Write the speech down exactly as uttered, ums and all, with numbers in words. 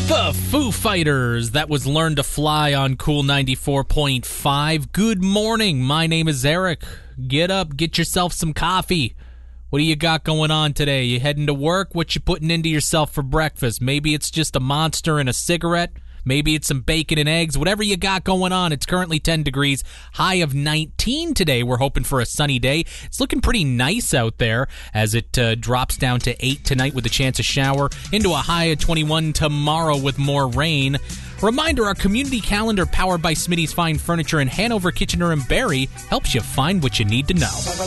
The Foo Fighters. That was Learn to Fly on Cool ninety-four point five. Good morning. My name is Eric. Get up. Get yourself some coffee. What do you got going on today? You heading to work? What you putting into yourself for breakfast? Maybe it's just a Monster and a cigarette. Maybe it's some bacon and eggs. Whatever you got going on. It's currently ten degrees. High of nineteen today. We're hoping for a sunny day. It's looking pretty nice out there as it uh, drops down to eight tonight with a chance of shower. Into a high of twenty-one tomorrow with more rain. Reminder, our community calendar powered by Smitty's Fine Furniture in Hanover, Kitchener, and Barrie helps you find what you need to know.